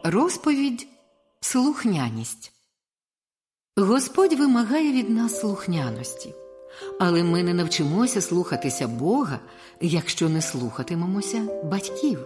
Розповідь «Слухняність». Господь вимагає від нас слухняності, але ми не навчимося слухатися Бога, якщо не слухатимемося батьків.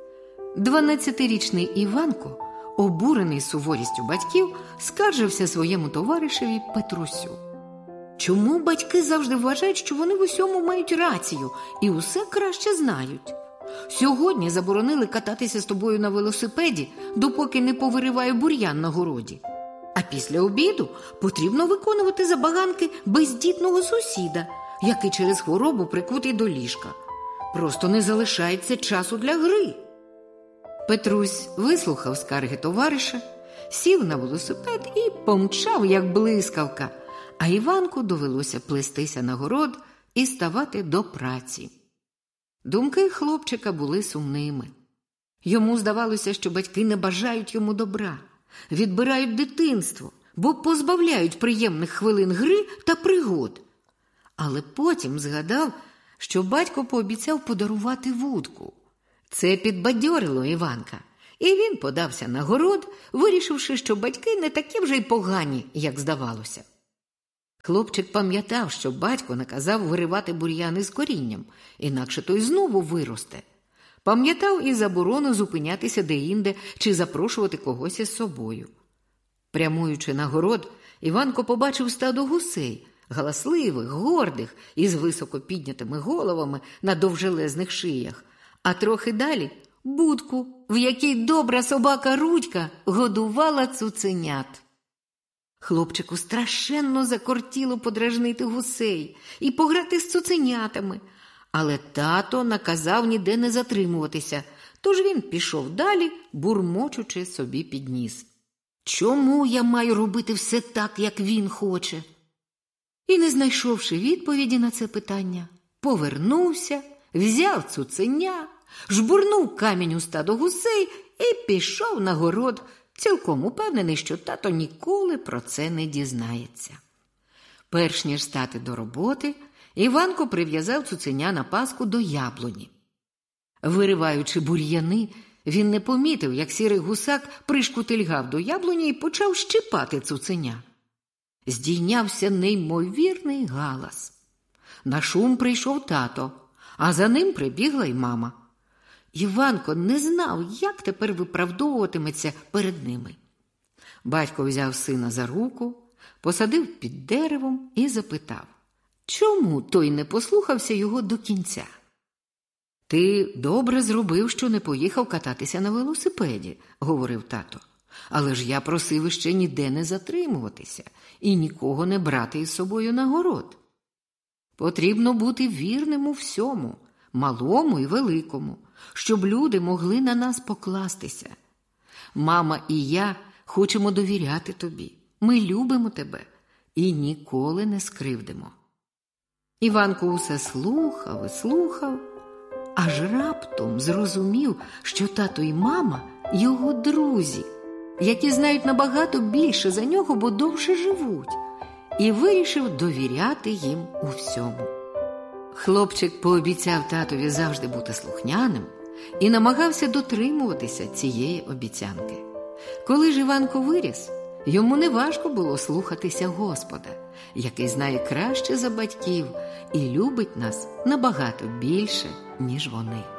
12-річний Іванко, обурений суворістю батьків, скаржився своєму товаришеві Петрусю. Чому батьки завжди вважають, що вони в усьому мають рацію і усе краще знають? Сьогодні заборонили кататися з тобою на велосипеді, допоки не повириває бур'ян на городі. А після обіду потрібно виконувати забаганки бездітного сусіда, який через хворобу прикутий до ліжка. Просто не залишається часу для гри. Петрусь вислухав скарги товариша, сів на велосипед і помчав, як блискавка, а Іванку довелося плестися на город і ставати до праці. Думки хлопчика були сумними. Йому здавалося, що батьки не бажають йому добра, відбирають дитинство, бо позбавляють приємних хвилин гри та пригод. Але потім згадав, що батько пообіцяв подарувати вудку. Це підбадьорило Іванка, і він подався на город, вирішивши, що батьки не такі вже й погані, як здавалося. Хлопчик пам'ятав, що батько наказав виривати бур'яни з корінням, інакше той знову виросте. Пам'ятав і заборону зупинятися деінде чи запрошувати когось із собою. Прямуючи на город, Іванко побачив стадо гусей, галасливих, гордих, із високо піднятими головами на довжелезних шиях, а трохи далі – будку, в якій добра собака Рудька годувала цуценят. Хлопчику страшенно закортіло подражнити гусей і пограти з цуценятами, але тато наказав ніде не затримуватися, тож він пішов далі, бурмочучи собі під ніс. Чому я маю робити все так, як він хоче? І, не знайшовши відповіді на це питання, повернувся, взяв цуценя, жбурнув камінь у стадо гусей і пішов на город, цілком упевнений, що тато ніколи про це не дізнається. Перш ніж стати до роботи, Іванко прив'язав цуценя на паску до яблуні. Вириваючи бур'яни, він не помітив, як сірий гусак пришкутильгав до яблуні і почав щипати цуценя. Здійнявся неймовірний галас. На шум прийшов тато, а за ним прибігла й мама. Іванко не знав, як тепер виправдовуватиметься перед ними. Батько взяв сина за руку, посадив під деревом і запитав, чому той не послухався його до кінця. «Ти добре зробив, що не поїхав кататися на велосипеді», – говорив тато. «Але ж я просив іще ніде не затримуватися і нікого не брати із собою на город. Потрібно бути вірним у всьому, малому і великому, щоб люди могли на нас покластися. Мама і я хочемо довіряти тобі, ми любимо тебе і ніколи не скривдимо». Іванко усе слухав і слухав, аж раптом зрозумів, що тато і мама – його друзі, які знають набагато більше за нього, бо довше живуть, і вирішив довіряти їм у всьому. Хлопчик пообіцяв татові завжди бути слухняним і намагався дотримуватися цієї обіцянки. Коли ж Іванко виріс, йому неважко було слухатися Господа, який знає краще за батьків і любить нас набагато більше, ніж вони.